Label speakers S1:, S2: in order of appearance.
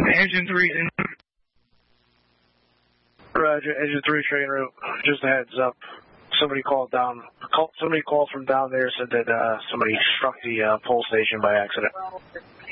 S1: Engine 3.
S2: Roger, Engine 3 train route. Just a heads up. Somebody called from down there, said that somebody struck the pole station by accident.